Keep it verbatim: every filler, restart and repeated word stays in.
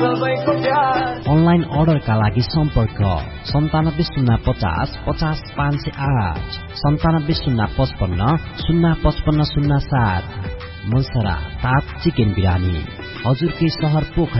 सबैको प्यार। अनलाइन अर्डरका लागि सम्पर्क सन्तानब्बे शून्य पचास पचास पाँच सय आठ सन्तानब्बे शून्य पचपन्न शून्य पचपन्न शून्य सात। मनसरा ताप चिकन बिरानी हजुरकै सहर पोखरा।